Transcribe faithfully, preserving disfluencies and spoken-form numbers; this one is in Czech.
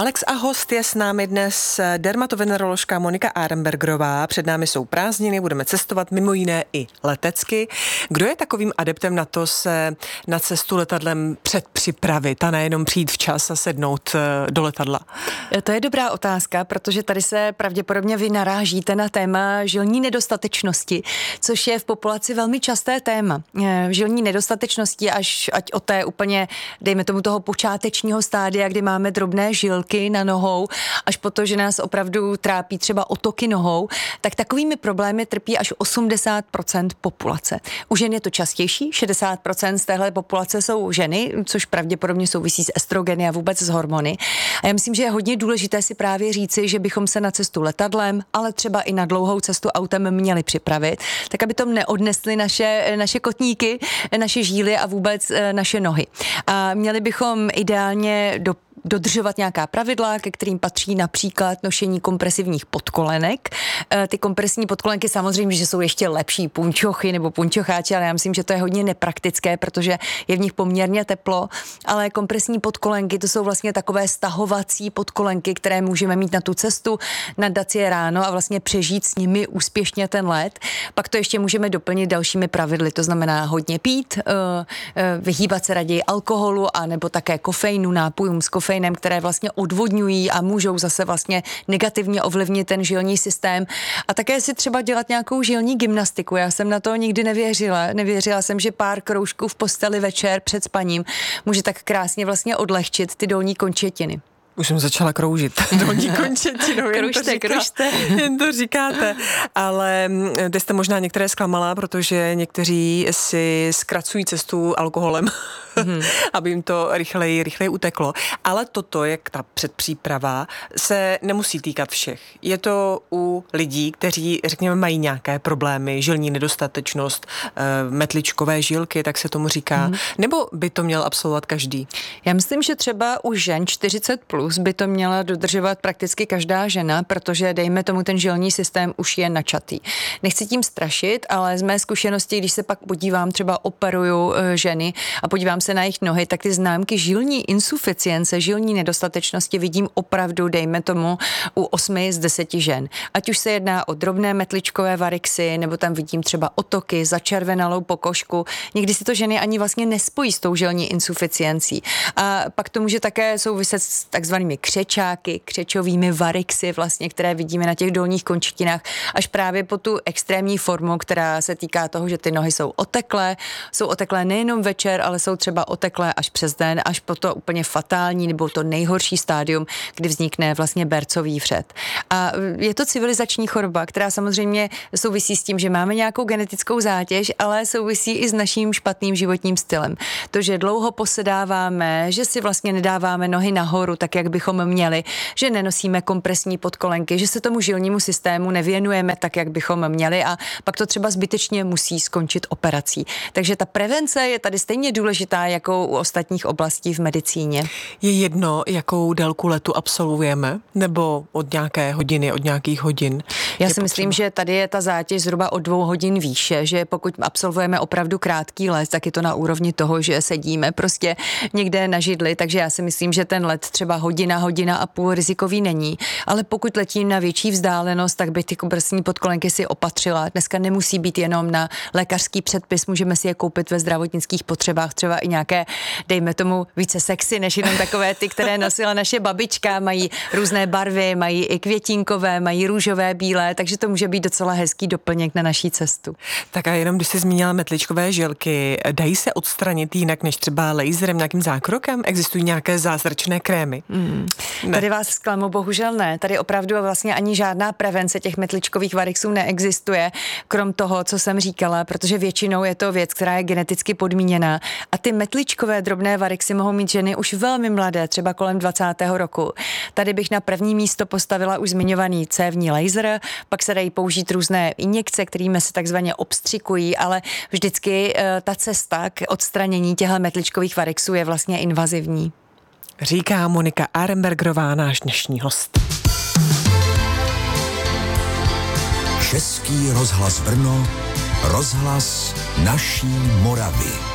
Alex a host je s námi dnes dermatoveneroložka Monika Arenbergerová. Před námi jsou prázdniny, budeme cestovat mimo jiné i letecky. Kdo je takovým adeptem na to se na cestu letadlem předpřipravit a nejenom přijít včas a sednout do letadla? To je dobrá otázka, protože tady se pravděpodobně vy narážíte na téma žilní nedostatečnosti, což je v populaci velmi časté téma. Žilní nedostatečnosti až ať o té úplně, dejme tomu toho počátečního stádia, kdy máme drobné žilky na nohou, až po to, že nás opravdu trápí třeba otoky nohou, tak takovými problémy trpí až osmdesát procent populace. U žen je to častější, šedesát procent z téhle populace jsou ženy, což pravděpodobně souvisí s estrogeny a vůbec s hormony. A já myslím, že je hodně důležité si právě říci, že bychom se na cestu letadlem, ale třeba i na dlouhou cestu autem měli připravit, tak aby tom neodnesly naše, naše kotníky, naše žíly a vůbec naše nohy. A měli bychom ideálně do dodržovat nějaká pravidla, ke kterým patří například nošení kompresivních podkolenek. Ty kompresní podkolenky samozřejmě, že jsou ještě lepší punčochy nebo punčocháči, ale já myslím, že to je hodně nepraktické, protože je v nich poměrně teplo, ale kompresní podkolenky to jsou vlastně takové stahovací podkolenky, které můžeme mít na tu cestu, nadat si je ráno a vlastně přežít s nimi úspěšně ten let. Pak to ještě můžeme doplnit dalšími pravidly, to znamená hodně pít, vyhýbat se raději alkoholu a nebo také kofeinu, nápojům s kofeinem, které vlastně odvodňují a můžou zase vlastně negativně ovlivnit ten žilní systém. A také si třeba dělat nějakou žilní gymnastiku. Já jsem na to nikdy nevěřila. Nevěřila jsem, že pár kroužků v posteli večer před spaním může tak krásně vlastně odlehčit ty dolní končetiny. Už jsem začala kroužit dolní končetinou, jen, kružte, to kružte. jen to říkáte. Ale ty jste možná některé zklamala, protože někteří si zkracují cestu alkoholem, mm-hmm. aby jim to rychleji, rychleji uteklo. Ale toto, jak ta předpříprava, se nemusí týkat všech. Je to u lidí, kteří, řekněme, mají nějaké problémy, žilní nedostatečnost, metličkové žilky, tak se tomu říká. Mm-hmm. Nebo by to měl absolvovat každý? Já myslím, že třeba u žen čtyřicet plus by to měla dodržovat prakticky každá žena, protože dejme tomu ten žilní systém už je načatý. Nechci tím strašit, ale z mé zkušenosti, když se pak podívám, třeba operuju ženy a podívám se na jejich nohy, tak ty známky žilní insuficience, žilní nedostatečnosti vidím opravdu, dejme tomu, u osmi z deseti žen. Ať už se jedná o drobné metličkové varixy, nebo tam vidím třeba otoky, začervenalou pokožku. Někdy si to ženy ani vlastně nespojí s tou žilní insuficiencí. A pak to může také souviset s takzvanými křečáky, křečovými varixy, vlastně, které vidíme na těch dolních končetinách, až právě po tu extrémní formu, která se týká toho, že ty nohy jsou oteklé, jsou oteklé nejenom večer, ale jsou třeba oteklé až přes den, až po to úplně fatální nebo to nejhorší stádium, kdy vznikne vlastně bercový vřed. A je to civilizační choroba, která samozřejmě souvisí s tím, že máme nějakou genetickou zátěž, ale souvisí i s naším špatným životním stylem. To, že dlouho posedáváme, že si vlastně nedáváme nohy nahoru, tak jak bychom měli, že nenosíme kompresní podkolenky, že se tomu žilnímu systému nevěnujeme tak, jak bychom měli a pak to třeba zbytečně musí skončit operací. Takže ta prevence je tady stejně důležitá jako u ostatních oblastí v medicíně. Je jedno, jakou délku letu absolvujeme, nebo od nějaké hodiny, od nějakých hodin? Já si myslím, že tady je ta zátěž zhruba od dvou hodin výše, že pokud absolvujeme opravdu krátký let, tak je to na úrovni toho, že sedíme prostě někde na židli, takže já si myslím, že ten let třeba hodina, hodina a půl rizikový není, ale pokud letím na větší vzdálenost, tak by ty kompresní podkolenky si opatřila. Dneska nemusí být jenom na lékařský předpis, můžeme si je koupit ve zdravotnických potřebách, třeba i nějaké, dejme tomu, více sexy, než jenom takové ty, které nosila naše babička, mají různé barvy, mají i květinkové, mají růžové, bílé, takže to může být docela hezký doplněk na naší cestu. Tak a jenom když jsi zmínila metličkové žilky, dají se odstranit jinak než třeba laserem, nějakým zákrokem? Existují nějaké zázračné krémy? Hmm. Tady vás zklamu, bohužel ne. Tady opravdu vlastně ani žádná prevence těch metličkových varixů neexistuje, krom toho, co jsem říkala, protože většinou je to věc, která je geneticky podmíněná. A ty metličkové drobné varixy mohou mít ženy už velmi mladé, třeba kolem dvacátého roku. Tady bych na první místo postavila už zmiňovaný cévní laser, pak se dají použít různé injekce, kterými se takzvaně obstřikují, ale vždycky e, ta cesta k odstranění těchto metličkových varixů je vlastně invazivní. Říká Monika Arenbergerová, náš dnešní host. Český rozhlas Brno, rozhlas naší Moravy.